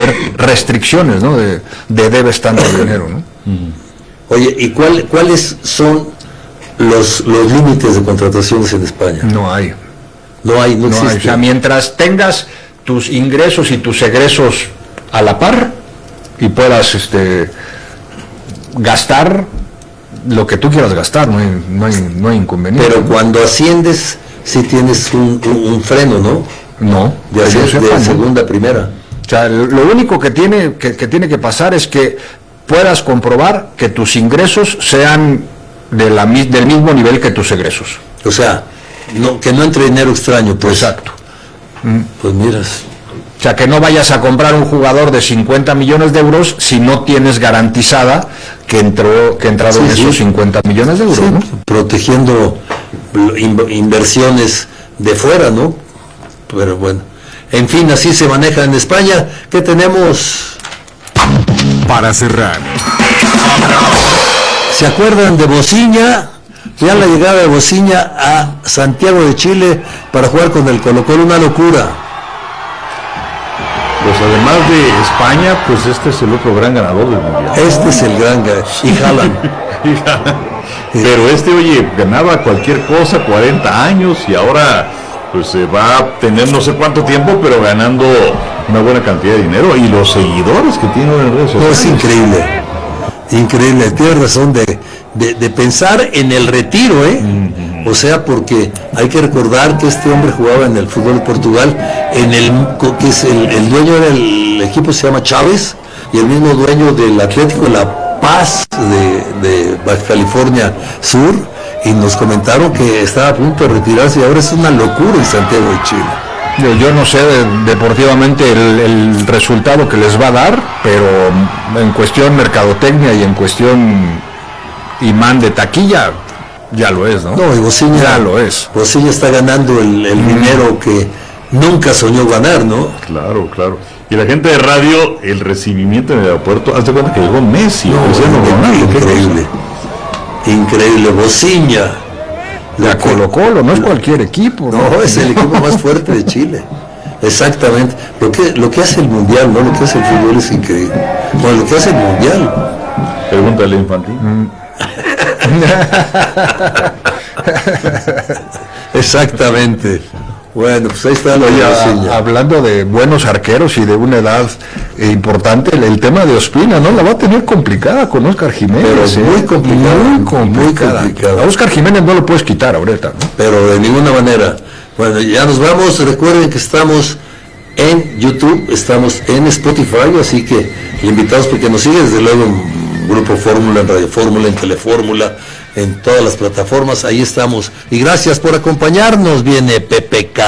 restricciones, ¿no? De debes tanto dinero, ¿no? Oye, ¿y cuáles son los límites de contrataciones en España? No hay. No existe. O sea, mientras tengas tus ingresos y tus egresos a la par y puedas gastar lo que tú quieras gastar, no hay inconveniente. Pero cuando asciendes, sí tienes un freno, ¿no? No, de segunda a primera. O sea, lo único que tiene que pasar es que puedas comprobar que tus ingresos sean del mismo nivel que tus egresos. O sea, que no entre dinero extraño, pues. Exacto. Pues miras. O sea, que no vayas a comprar un jugador de 50 millones de euros si no tienes garantizada que entraron esos 50 millones de euros, sí, ¿no? Protegiendo inversiones de fuera, ¿no? Pero bueno, en fin, así se maneja en España. ¿Qué tenemos? Para cerrar, ¿se acuerdan de Bociña? Ya la llegada de Bociña a Santiago de Chile para jugar con el Colo-Colo, una locura. Pues además de España, pues este es el otro gran ganador del mundial. Este es el gran ganador. Y Haaland. Pero oye, ganaba cualquier cosa, 40 años, y ahora pues se va a tener no sé cuánto tiempo, pero ganando una buena cantidad de dinero, y los seguidores que tiene en redes sociales. Es increíble, tienes razón de pensar en el retiro, O sea, porque hay que recordar que este hombre jugaba en el fútbol de Portugal, que es el dueño del equipo se llama Chávez, y el mismo dueño del Atlético de La Paz de Baja California Sur, y nos comentaron que estaba a punto de retirarse, y ahora es una locura en Santiago de Chile. Yo no sé deportivamente el resultado que les va a dar, pero en cuestión mercadotecnia y en cuestión imán de taquilla, ya lo es, ¿no? No, y Bociña, ya lo es. Bociña está ganando el dinero que nunca soñó ganar, ¿no? Claro. Y la gente de radio, el recibimiento en el aeropuerto, hazte cuenta que llegó Messi, increíble, Bociña. La Colo-Colo, no es cualquier equipo. No, es el equipo más fuerte de Chile. Exactamente. Lo que hace el Mundial, ¿no? Lo que hace el fútbol es increíble. Bueno, lo que hace el Mundial. Pregúntale, Infantil. Exactamente. Bueno, pues ahí está la Bociña. Hablando de buenos arqueros y de una edad importante, el tema de Ospina, ¿no? La va a tener complicada con Óscar Jiménez. Pero muy complicada. A Óscar Jiménez no lo puedes quitar ahorita, ¿no? Pero de ninguna manera. Bueno, ya nos vamos. Recuerden que estamos en YouTube, estamos en Spotify, así que invitados porque nos siguen, desde luego en Grupo Fórmula, en Radio Fórmula, en Telefórmula, en todas las plataformas, ahí estamos. Y gracias por acompañarnos. Viene PPK.